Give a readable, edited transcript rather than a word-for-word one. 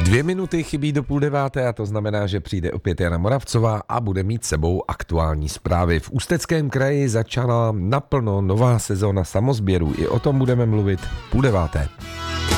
2 minuty chybí do 8:30 a to znamená, že přijde opět Jana Moravcová a bude mít sebou aktuální zprávy. V Ústeckém kraji začala naplno nová sezóna samosběrů. I o tom budeme mluvit 8:30.